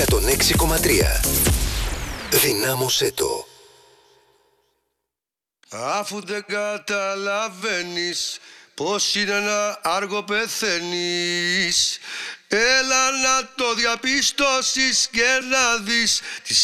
106,3. Δυνάμωσέ το. Αφού δεν καταλαβαίνεις πως είναι να άργο πεθαίνεις, έλα να το διαπιστώσεις και να δεις τις